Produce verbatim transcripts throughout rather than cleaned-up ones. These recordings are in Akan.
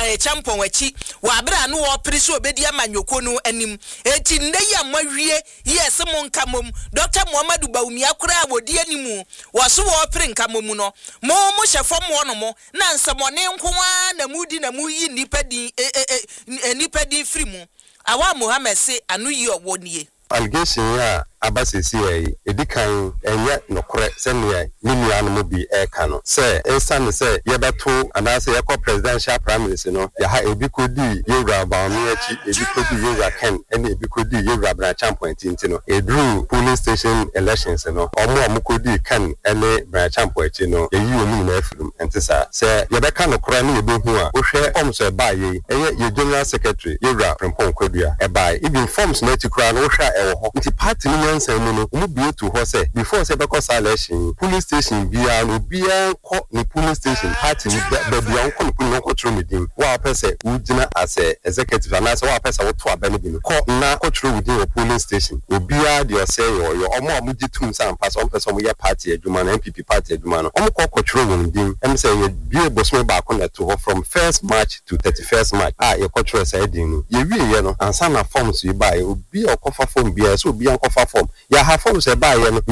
e champon wachi wa bra no wo pere so obedi amanyoko no anim eti nde ya mawie yes mo nkamom Doctor Muhammadu Bawumi akura wodi animu wo so wo pere nkamom no mo mo hyefo mo no mo na nsamone nkoa na mudi na muyi nipadi e nipadi free mu awa Muhammad say anu yi owo nie allegation ya abasisi ya edikan enye nokore senia ninu anu bi e kanu se ensan se yebeto anase yekọ presidential primaries no ya ha ebikodi yewra baami achi ebikodi yewra ken ene ebikodi yewra branch point ntino edru polling station elections no omo amukodi kan ene branch point no yeyi omu na afrum entisa se yebeka nokore na yebehu a ohwe forms e ba ye eye ye general secretary yewra prempon kwadua e ba even forms na tikura no ohwa e wo ho nti party no nyansa mu no mu bie to ho se before se be cause election police station bia no bia ko ni police station party ni be bia ko ni police ko tro medim wa pese ugina as a executive and so wa pese wo to abani bi ko na ko tro within your police station obia de say yo yo omo amugi tum san pass on pese omo ya party adwuma na M P P party adwuma no omo ko ko tro wondim em say ye bie bosme ba ko na to from first March to thirty-first March ah ye ko tro say din ye wie ye no ansa na forms yi ba ye obi okofa form bia so obi ankofa form ya ha forms e ba ye no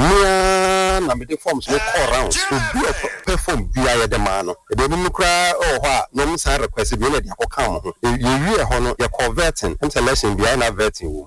na me de forms no call round obi perform bia ye de ma no e de mu kra oh ho a no msa request bi na de akoka mo ho ye wie ho no ye converting installation bia na verting wo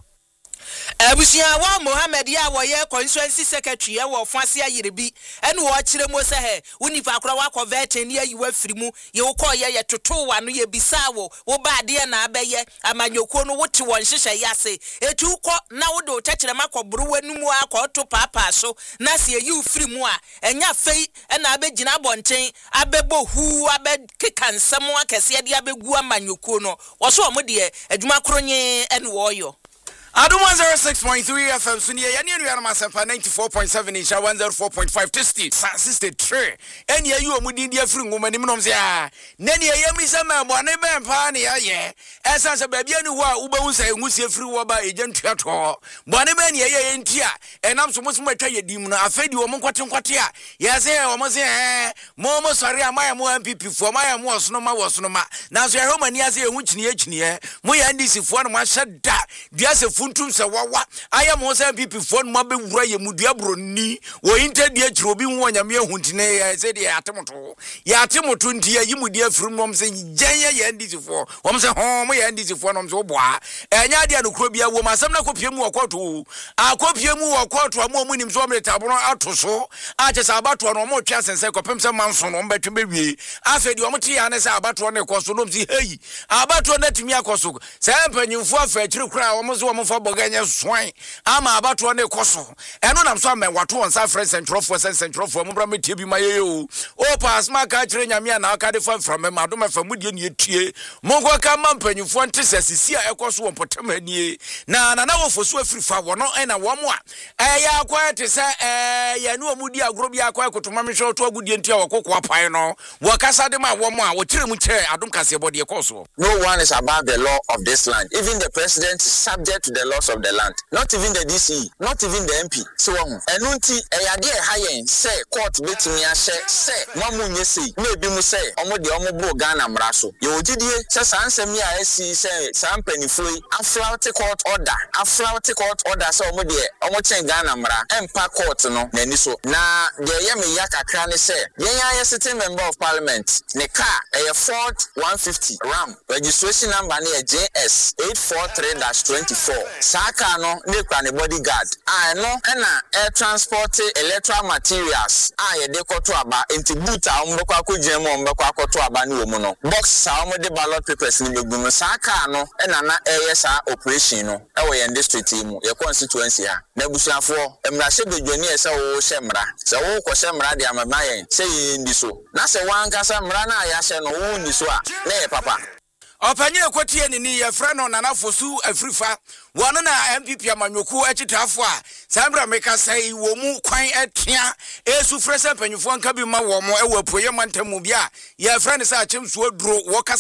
Abusia wa Muhammad ya wo ye constituency secretary e wo Fase Ayiribi ene wo kire mo se he unifa akora wa convert ni ayi wa firimu ye wo ko ye ye toto wa no ye bisa wo wo ba de na abeye amanyoko no wote won hihye yase etu ko na wo do tekire makoburu wanumu akoto papa so na se ye firimu a enya fei na abegina abonten abebo hu abekeka nsem akese de abegu amanyoko no wo so mo de adwuma kronye ene wo yo Adu one oh six point three F M Sunia yani enu yana masempa ninety-four point seven insha one oh four point five Tisti Sansiste Tree eni ya yu omudi ndi afri nguma ni mnom siya neni ya yemi se membo ane mempa ni ya ye esa se bebi enu hua ube unsa engusi afri waba ejentu ya to bwane meni ya ye yentia enam sumusumu echa ye dimuna afedi wamu kwati mkwati ya ya se ya wamu se eh momo sari ya maya mua M P P fuwa maya mua sunoma wa sunoma na so ya homa ni ya se ya hunchini ye chini ye muya ndi si fuwa na mashada diya se funtum se wawa aya mo se M P P fo no be wura ye mudua broni wo intedie chiro bi hu onyame ahuntine ya se de ya atemoto ya atemoto nti ya yimudie firim no mse gyenye ye ndisi fo wo mse ho mo ye ndisi fo no mse oboa enya de anokro bia wo masem na kopie mu wakoto akopie mu wakoto amo mu nim so omre taboro atoso ache sa abato no mo twa sense kopem se manso no mbetwe bewie afedi wo mte ya ne se abato no ekoso no mse hey abato na timi akoso se empanyimfo afa chiri kra wo mse wo mfa boganya swan ama abato ne koso eno nam so amen wato on sa friend central for central for mbra metie bi maye o o pass ma ka kire nyame na aka de fa from me madom fa mudie ne etie monko ka mampanyufo nte sasisi a ekoso won potem anie na na na wo fosu afiri fa wo no ena wo mo a eh ya akwa te se eh ya nu omudi agro bi akwa ekotoma me hwe to agudie ntia wokoko apan no wo kasa de ma wo mo a wo kire mu kire adom kase bode ekoso. No one is above the law of this land. Even the president is subject to the laws of the land. Not even the D C E, not even the M P. So um enunti eyade e hayen say court betimi ahye say mamu nye sei maybe mu say omo de omo bro Ghana mraso ye ogidie say sansem ya esi say sampanifoi aflaute court order aflaute court order say omo de omo chen Ghana mra empa court no nani so na de ye me ya kakra ne say ye ya sitting member of parliament ne car e Ford one fifty Ram registration number ne J S eight four three dash twenty-four Saka no ne kwa ne bodyguard ah no na air transport electoral materials ah ye de koto aba enti boot a omo kwa akogye mo omo kwa akoto aba ne omo no box sa omo de ballot papers ni begum no Saka no na na eye sa operation no e wo ye district mu ye constituency ha na busuafo emra se bedwani e se wo hyemra se wo ko hyemra de amaba yen se yi ndi so na se wan kasa mra na ya hye no wo ndi so a na ye papa Opanye ekwotie ni ni ye freno nana fosu afrifa wono na M P P amanyoku achitafo a sambra meka sai wo mu kwan atia esu frese panyufo nka bi ma wo mo e wapoye mantamu bia ye frene sa chimsuo duro wo